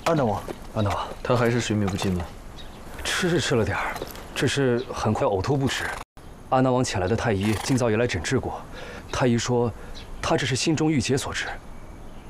安大王， 安大王， 他还是水眠不惊吗？ 吃是吃了点儿，只是很快呕吐不止。安大王请来的太医今早也来诊治过，太医说他这是心中郁结所致。